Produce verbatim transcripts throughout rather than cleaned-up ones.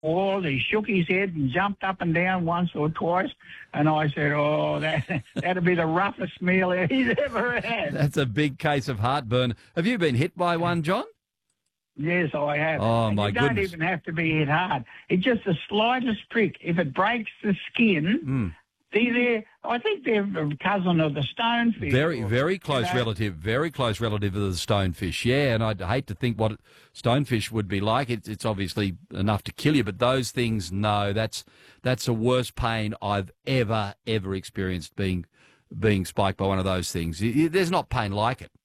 wall. He shook his head and jumped up and down once or twice. And I said, oh, that, that'd be the roughest meal he's ever had. That's a big case of heartburn. Have you been hit by one, John? Yes, I have. Oh, and my you don't goodness. even have to be hit hard. It's just the slightest prick. If it breaks the skin, Mm. they're, they're, I think they're a cousin of the stonefish. Very, or, very close you know. relative, very close relative of the stonefish. Yeah, and I'd hate to think what stonefish would be like. It's, it's obviously enough to kill you, but those things, no, that's that's the worst pain I've ever, ever experienced being being spiked by one of those things. Y- y- There's not pain like it.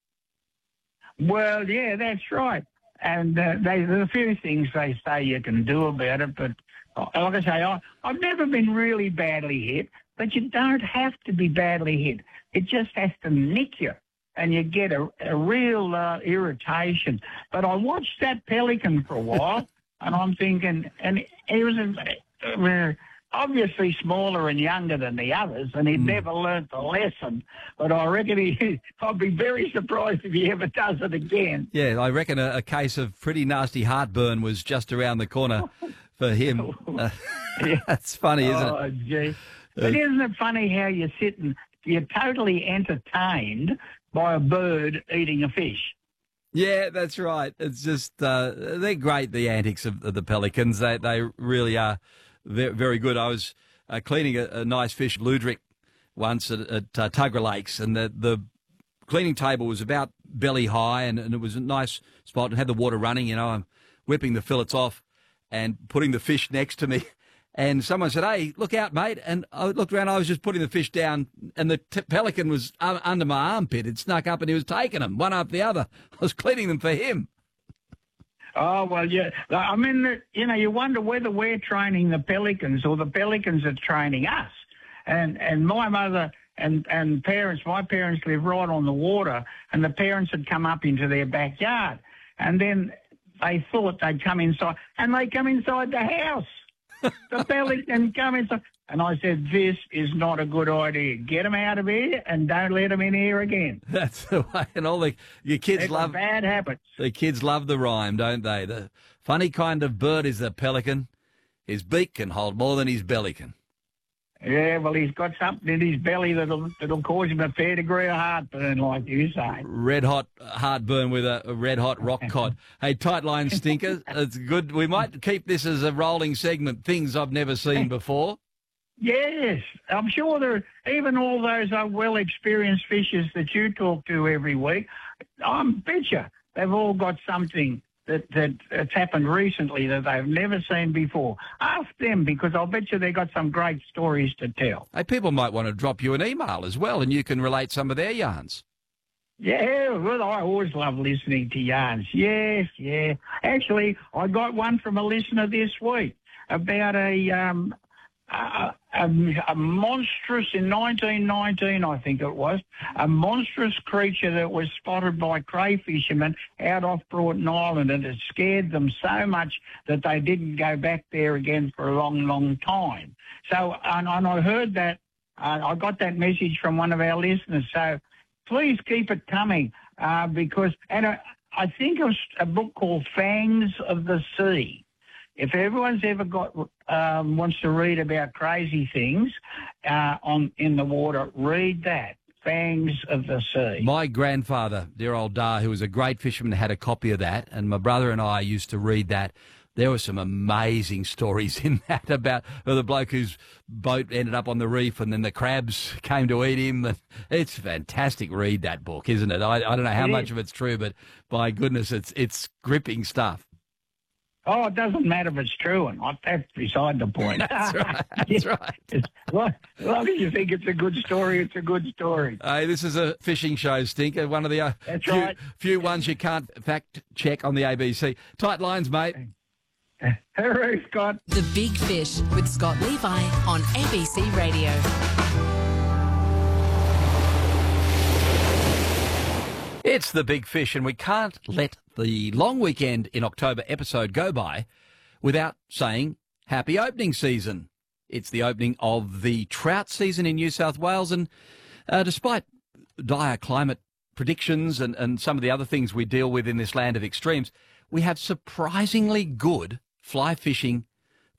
Well, yeah, that's right. And uh, they, there's a few things they say you can do about it, but uh, like I say, I, I've never been really badly hit, but you don't have to be badly hit. It just has to nick you, and you get a, a real uh, irritation. But I watched that pelican for a while, and I'm thinking, and he was uh, obviously smaller and younger than the others, and he'd Mm. never learnt the lesson. But I reckon he, I'd be very surprised if he ever does it again. Yeah, I reckon a, a case of pretty nasty heartburn was just around the corner for him. Uh, that's funny, isn't it? Oh, gee. But isn't it funny how you sit and you're totally entertained by a bird eating a fish? Yeah, that's right. It's just, uh, they're great, the antics of, of the pelicans. They they really are very, very good. I was uh, cleaning a, a nice fish, Ludric, once at, at uh, Tuggerah Lakes, and the, the cleaning table was about belly high, and, and it was a nice spot and had the water running. You know, I'm whipping the fillets off and putting the fish next to me. And someone said, hey, look out, mate. And I looked around, I was just putting the fish down, and the t- pelican was uh, under my armpit. It snuck up and he was taking them, one after the other. I was cleaning them for him. Oh, well, yeah. I mean, the- you know, you wonder whether we're training the pelicans or the pelicans are training us. And and my mother and, and parents, my parents live right on the water, and the parents had come up into their backyard. And then they thought they'd come inside, and they come inside the house. The pelican come inside. And I said, this is not a good idea. Get them out of here and don't let them in here again. That's the way. And all the your kids It's love bad habits. the kids love the rhyme, don't they? The funny kind of bird is the pelican. His beak can hold more than his belly can. Yeah, well, he's got something in his belly that'll that'll cause him a fair degree of heartburn, like you say. Red hot heartburn with a, a red hot rock cod. Hey, tight line stinker. It's good. We might keep this as a rolling segment. Things I've never seen before. Yes, I'm sure there. Even all those uh, well-experienced fishers that you talk to every week, I bet you they've all got something that, that that's happened recently that they've never seen before. Ask them, because I'll bet you they've got some great stories to tell. Hey, people might want to drop you an email as well, and you can relate some of their yarns. Yeah, well, I always love listening to yarns. Yes, yeah. Actually, I got one from a listener this week about a um, a, a, a monstrous, in nineteen nineteen, I think it was, a monstrous creature that was spotted by cray fishermen out off Broughton Island, and it scared them so much that they didn't go back there again for a long, long time. So, and, and I heard that, uh, I got that message from one of our listeners, so please keep it coming, uh, because, and I, I think it was a book called Fangs of the Sea. If everyone's ever got um, wants to read about crazy things uh, on in the water, read that, Fangs of the Sea. My grandfather, dear old Dar, who was a great fisherman, had a copy of that, and my brother and I used to read that. There were some amazing stories in that about the bloke whose boat ended up on the reef and then the crabs came to eat him. It's fantastic read, that book, isn't it? I, I don't know how It much is. of it's true, but by goodness, it's it's gripping stuff. Oh, it doesn't matter if it's true or not. That's beside the point. That's right. That's right. It's, well, as long as you think it's a good story, it's a good story. Hey, this is a fishing show, Stinker. One of the uh, That's few, right. few ones you can't fact check on the A B C. Tight lines, mate. Hooray, Scott. The Big Fish with Scott Levi on A B C Radio. It's the Big Fish, and we can't let the long weekend in October episode go by without saying happy opening season. It's the opening of the trout season in New South Wales, and uh, despite dire climate predictions and, and some of the other things we deal with in this land of extremes, we have surprisingly good fly fishing